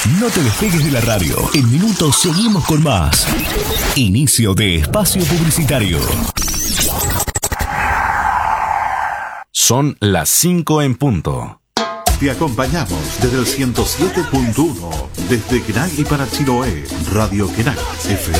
No te despegues de la radio. En minutos seguimos con más. Inicio de espacio publicitario. Son las 5 en punto. Te acompañamos desde el 107.1, desde Kenai y para Chiloé, Radio Kenai FM.